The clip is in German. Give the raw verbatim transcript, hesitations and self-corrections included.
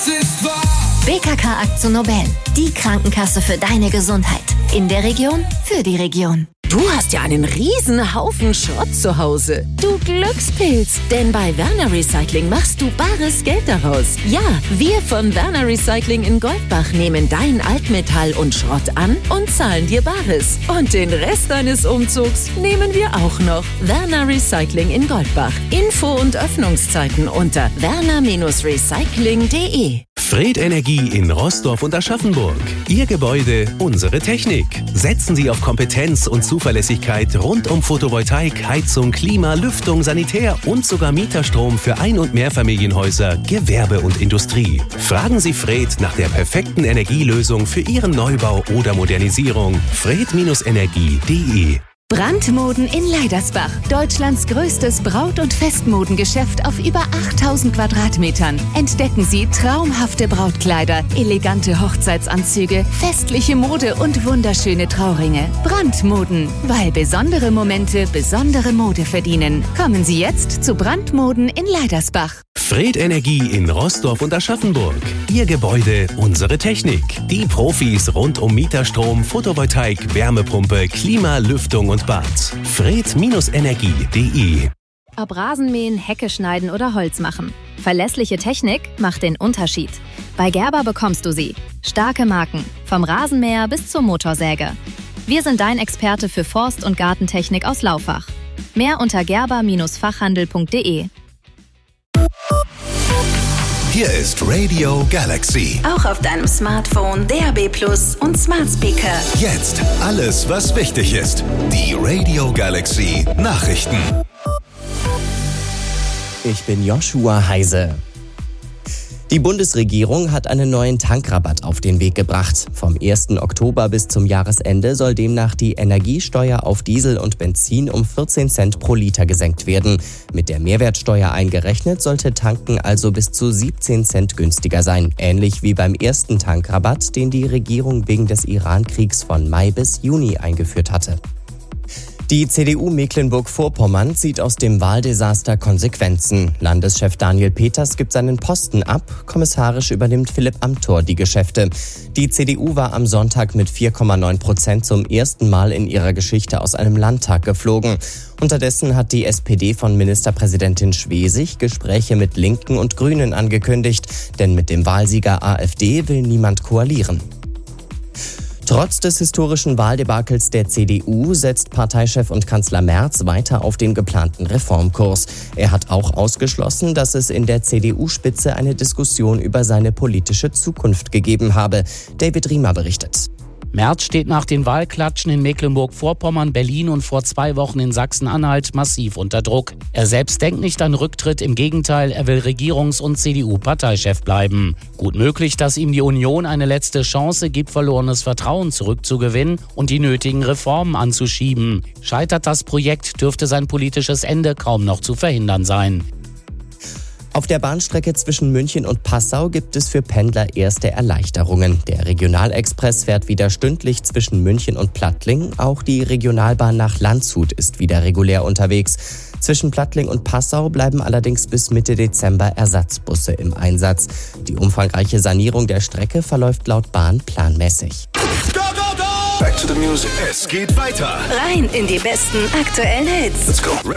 ist wahr. B K K Akzo Nobel, die Krankenkasse für deine Gesundheit. In der Region, für die Region. Du hast ja einen riesen Haufen Schrott zu Hause. Du Glückspilz, denn bei Werner Recycling machst du bares Geld daraus. Ja, wir von Werner Recycling in Goldbach nehmen dein Altmetall und Schrott an und zahlen dir Bares. Und den Rest deines Umzugs nehmen wir auch noch. Werner Recycling in Goldbach. Info und Öffnungszeiten unter werner Recycling punkt de. Fred Energie in Roßdorf und Aschaffenburg. Ihr Gebäude, unsere Technik. Setzen Sie auf Kompetenz und Zuverlässigkeit rund um Photovoltaik, Heizung, Klima, Lüftung, Sanitär und sogar Mieterstrom für Ein- und Mehrfamilienhäuser, Gewerbe und Industrie. Fragen Sie Fred nach der perfekten Energielösung für Ihren Neubau oder Modernisierung. fred Energie punkt de. Brandmoden in Leidersbach. Deutschlands größtes Braut- und Festmodengeschäft auf über achttausend Quadratmetern. Entdecken Sie traumhafte Brautkleider, elegante Hochzeitsanzüge, festliche Mode und wunderschöne Trauringe. Brandmoden, weil besondere Momente besondere Mode verdienen. Kommen Sie jetzt zu Brandmoden in Leidersbach. Fred Energie in Roßdorf und Aschaffenburg. Ihr Gebäude, unsere Technik. Die Profis rund um Mieterstrom, Photovoltaik, Wärmepumpe, Klima, Lüftung und Bad. fred Energie punkt de. Ob Rasenmähen, Hecke schneiden oder Holz machen. Verlässliche Technik macht den Unterschied. Bei Gerber bekommst du sie. Starke Marken, vom Rasenmäher bis zur Motorsäge. Wir sind dein Experte für Forst- und Gartentechnik aus Laufach. Mehr unter gerber Fachhandel punkt de. Hier ist Radio Galaxy. Auch auf deinem Smartphone, D A B Plus und Smart Speaker. Jetzt alles, was wichtig ist. Die Radio Galaxy Nachrichten. Ich bin Joshua Heise. Die Bundesregierung hat einen neuen Tankrabatt auf den Weg gebracht. Vom ersten Oktober bis zum Jahresende soll demnach die Energiesteuer auf Diesel und Benzin um vierzehn Cent pro Liter gesenkt werden. Mit der Mehrwertsteuer eingerechnet sollte Tanken also bis zu siebzehn Cent günstiger sein. Ähnlich wie beim ersten Tankrabatt, den die Regierung wegen des Iran-Kriegs von Mai bis Juni eingeführt hatte. Die C D U Mecklenburg-Vorpommern zieht aus dem Wahldesaster Konsequenzen. Landeschef Daniel Peters gibt seinen Posten ab, kommissarisch übernimmt Philipp Amthor die Geschäfte. Die C D U war am Sonntag mit vier Komma neun Prozent zum ersten Mal in ihrer Geschichte aus einem Landtag geflogen. Unterdessen hat die S P D von Ministerpräsidentin Schwesig Gespräche mit Linken und Grünen angekündigt, denn mit dem Wahlsieger AfD will niemand koalieren. Trotz des historischen Wahldebakels der C D U setzt Parteichef und Kanzler Merz weiter auf den geplanten Reformkurs. Er hat auch ausgeschlossen, dass es in der C D U-Spitze eine Diskussion über seine politische Zukunft gegeben habe. David Riemer berichtet. Merz steht nach den Wahlklatschen in Mecklenburg-Vorpommern, Berlin und vor zwei Wochen in Sachsen-Anhalt massiv unter Druck. Er selbst denkt nicht an Rücktritt, im Gegenteil, er will Regierungs- und C D U-Parteichef bleiben. Gut möglich, dass ihm die Union eine letzte Chance gibt, verlorenes Vertrauen zurückzugewinnen und die nötigen Reformen anzuschieben. Scheitert das Projekt, dürfte sein politisches Ende kaum noch zu verhindern sein. Auf der Bahnstrecke zwischen München und Passau gibt es für Pendler erste Erleichterungen. Der Regionalexpress fährt wieder stündlich zwischen München und Plattling. Auch die Regionalbahn nach Landshut ist wieder regulär unterwegs. Zwischen Plattling und Passau bleiben allerdings bis Mitte Dezember Ersatzbusse im Einsatz. Die umfangreiche Sanierung der Strecke verläuft laut Bahn planmäßig. Go, go, go! Back to the music. Es geht weiter. Rein in die besten aktuellen Hits. Let's go.